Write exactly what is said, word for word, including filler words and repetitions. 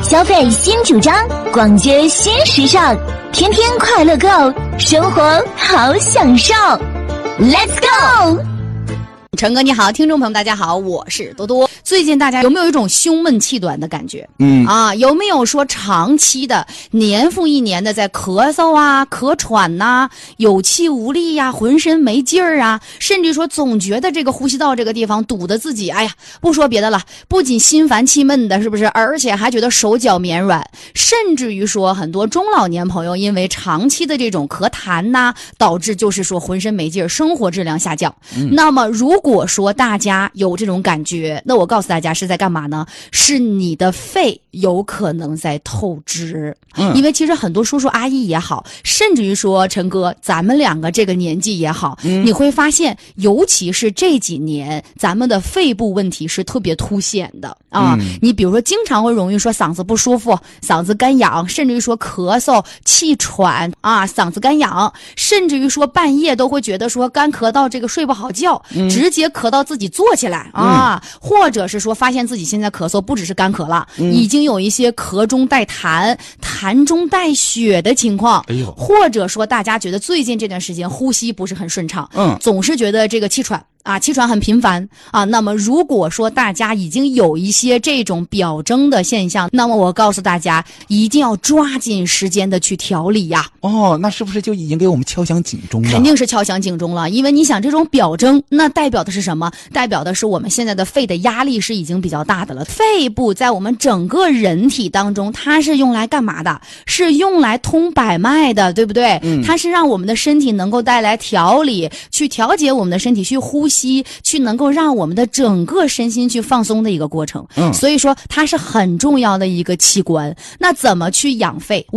消费新主张，逛街新时尚，天天快乐购，生活好享受。Let's go！ 陈哥你好，听众朋友们大家好，我是多多。最近大家有没有一种胸闷气短的感觉？嗯啊，有没有说长期的年复一年的在咳嗽啊、咳喘呐、啊、有气无力呀、啊、浑身没劲儿啊，甚至说总觉得这个呼吸道这个地方堵得自己，哎呀，不说别的了，不仅心烦气闷的，是不是？而且还觉得手脚绵软，甚至于说很多中老年朋友因为长期的这种咳痰呐、啊，导致就是说浑身没劲儿，生活质量下降。嗯、那么如果如果说大家有这种感觉，那我告诉大家是在干嘛呢？是你的肺有可能在透支。嗯，因为其实很多叔叔阿姨也好，甚至于说陈哥咱们两个这个年纪也好，嗯、你会发现尤其是这几年咱们的肺部问题是特别凸显的啊。嗯、你比如说经常会容易说嗓子不舒服，嗓子干痒，甚至于说咳嗽气喘啊，嗓子干痒，甚至于说半夜都会觉得说干咳到这个睡不好觉，嗯、直接咳到自己坐起来啊，嗯、或者是说发现自己现在咳嗽不只是干咳了，嗯、已经有一些咳中带痰、痰中带血的情况。哎呦，或者说大家觉得最近这段时间呼吸不是很顺畅，嗯，总是觉得这个气喘。啊，气喘很频繁啊。那么如果说大家已经有一些这种表征的现象，那么我告诉大家一定要抓紧时间的去调理呀。 哦，那是不是就已经给我们敲响警钟了？ 肯定是敲响警钟了，因为你想这种表征，那代表的是什么？代表的是我们现在的肺的压力是已经比较大的了。肺部在我们整个人体当中，它是用来干嘛的？是用来通百脉的，对不对？嗯，它是让我们的身体能够带来调理，去调节我们的身体，去呼吸。去能够让我们的整个身心去放松的一个过程。嗯，所以说它是很重要的一个器官。那怎么去养肺？